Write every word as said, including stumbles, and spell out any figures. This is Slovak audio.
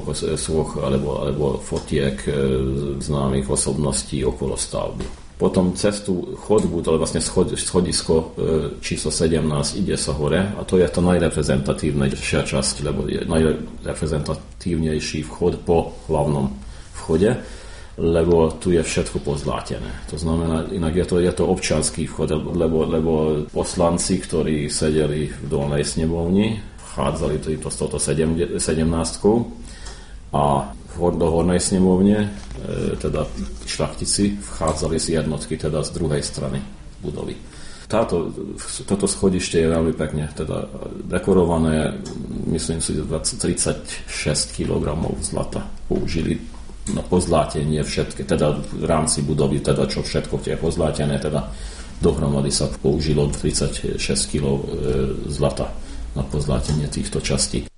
soch alebo, alebo fotiek známych osobností okolo stavby. Potom cez tú chodbu, to je vlastne schod, schodisko číslo sedemnásť, ide sa hore a to je to najreprezentatívnejšia časť, lebo je najreprezentatívnejší vchod po hlavnom vchode, lebo tu je všetko pozlátené. To znamená, inak je to, je to občiansky vchod, lebo, lebo poslanci, ktorí sedeli v dolnej snemovni, vchádzali týmto s touto sedemnástkou a do hornej snemovne, teda šľachtici, vchádzali z jednotky, teda z druhej strany budovy. Táto, toto schodište je veľmi pekne teda dekorované, myslím si, tridsaťšesť kilogramov zlata použili na pozlátenie všetky, teda v rámci budovy, teda čo všetko je pozlátené, teda dohromady sa použilo tridsaťšesť kilogramov zlata na pozlátenie týchto častí.